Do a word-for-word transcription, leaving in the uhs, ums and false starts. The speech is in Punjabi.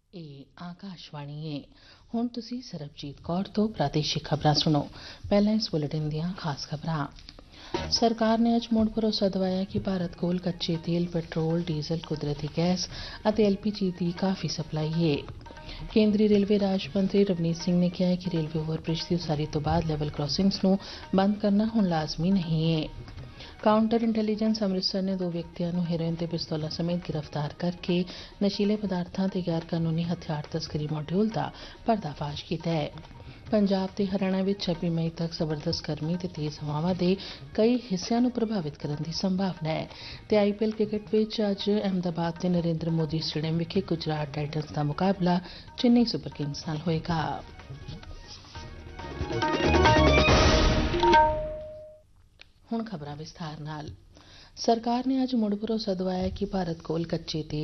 ਇਹ ਆਕਾਸ਼ਵਾਣੀ ਹੈ। ਹੁਣ ਤੁਸੀਂ ਸਰਬਜੀਤ ਕੌਰ ਤੋਂ ਪ੍ਰਾਦੇਸ਼ਿਕ ਖਬਰਾਂ ਸੁਣੋ। ਪਹਿਲਾਂ ਇਸ ਬੁਲੇਟਿਨ ਦੀਆਂ ਖਾਸ ਖਬਰਾਂ। ਸਰਕਾਰ ਨੇ ਅੱਜ ਮੁੜ ਭਰੋਸਾ ਦਿਵਾਇਆ ਕਿ ਭਾਰਤ ਕੋਲ ਕੱਚੇ ਤੇਲ, ਪੈਟਰੋਲ, ਡੀਜ਼ਲ, ਕੁਦਰਤੀ ਗੈਸ ਅਤੇ ਐਲ ਪੀ ਜੀ ਦੀ ਕਾਫੀ ਸਪਲਾਈ ਹੈ। ਕੇਂਦਰੀ ਰੇਲਵੇ ਰਾਜ ਮੰਤਰੀ ਰਵਨੀਤ ਸਿੰਘ ਨੇ ਕਿਹਾ ਹੈ ਕਿ ਰੇਲਵੇ ਓਵਰਬ੍ਰਿਜ ਦੀ ਉਸਾਰੀ ਤੋਂ ਬਾਅਦ ਲੈਵਲ ਕ੍ਰਾਸਿੰਗਸ ਨੂੰ ਬੰਦ ਕਰਨਾ ਹੁਣ ਲਾਜ਼ਮੀ ਨਹੀਂ ਹੈ। ਕਾਊਂਟਰ ਇੰਟੈਲੀਜੈਂਸ ਅੰਮ੍ਰਿਤਸਰ ਨੇ ਦੋ ਵਿਅਕਤੀਆਂ ਨੂੰ ਹੈਰੋਇਨ ਤੇ ਪਿਸਤੌਲਾਂ ਸਮੇਤ ਗ੍ਰਿਫਤਾਰ ਕਰਕੇ ਨਸ਼ੀਲੇ ਪਦਾਰਥਾਂ ਤੇ ਗੈਰ ਕਾਨੂੰਨੀ ਹਥਿਆਰ ਤਸਕਰੀ ਮੋਡਿਊਲ ਦਾ ਪਰਦਾਫਾਸ਼ ਕੀਤਾ ਹੈ। ਪੰਜਾਬ ਤੇ ਹਰਿਆਣਾ ਵਿੱਚ ਛੱਬੀ ਮਈ ਤੱਕ ਜ਼ਬਰਦਸਤ ਗਰਮੀ ਤੇ ਤੇਜ਼ ਹਵਾਵਾਂ ਦੇ ਕਈ ਹਿੱਸਿਆਂ ਨੂੰ ਪ੍ਰਭਾਵਿਤ ਕਰਨ ਦੀ ਸੰਭਾਵਨਾ ਹੈ ਤੇ ਆਈ ਪੀ ਐਲ ਕ੍ਰਿਕਟ ਵਿੱਚ ਅੱਜ ਅਹਿਮਦਾਬਾਦ ਦੇ ਨਰਿੰਦਰ ਮੋਦੀ ਸਟੇਡੀਅਮ ਵਿਖੇ ਗੁਜਰਾਤ ਟਾਈਟਨਸ ਦਾ ਮੁਕਾਬਲਾ ਚੇਨਈ ਸੁਪਰ ਕਿੰਗਸ ਨਾਲ ਹੋਏਗਾ। ਹੁਣ ਖਬਰਾਂ ਵਿਸਥਾਰ ਨਾਲ। ਸਰਕਾਰ ਨੇ ਅੱਜ ਮੁੜ ਭਰੋਸਾ ਦਿਵਾਇਆ ਕਿ ਭਾਰਤ ਕੋਲ ਕੱਚੇ ਤੇਲ,